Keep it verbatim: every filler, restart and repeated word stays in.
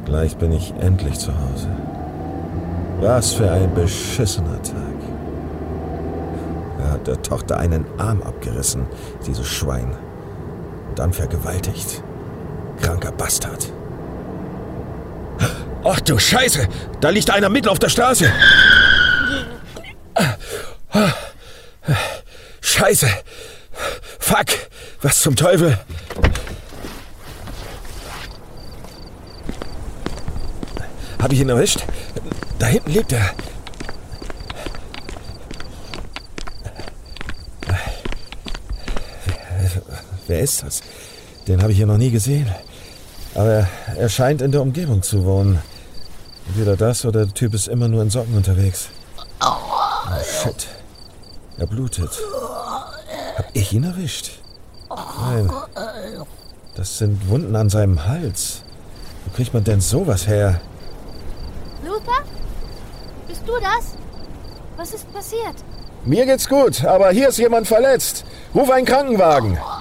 Gleich bin ich endlich zu Hause. Was für ein beschissener Tag. Er hat der Tochter einen Arm abgerissen, dieses Schwein. Und dann vergewaltigt. Kranker Bastard. Ach du Scheiße! Da liegt einer mitten auf der Straße! Scheiße! Fuck! Was zum Teufel? Hab ich ihn erwischt? Da hinten liegt er. Wer ist das? Den habe ich hier noch nie gesehen. Aber er scheint in der Umgebung zu wohnen. Entweder das oder der Typ ist immer nur in Socken unterwegs. Oh, shit. Er blutet. Hab ich ihn erwischt? Nein. Das sind Wunden an seinem Hals. Wo kriegt man denn sowas her? Luther? Bist du das? Was ist passiert? Mir geht's gut, aber hier ist jemand verletzt. Ruf einen Krankenwagen.